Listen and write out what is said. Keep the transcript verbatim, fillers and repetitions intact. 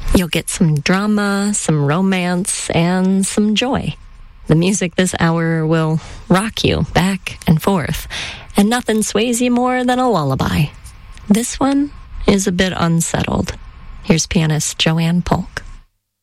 You'll get some drama, some romance, and some joy. The music this hour will rock you back and forth, and nothing sways you more than a lullaby. This one is a bit unsettled. Here's pianist Joanne Polk.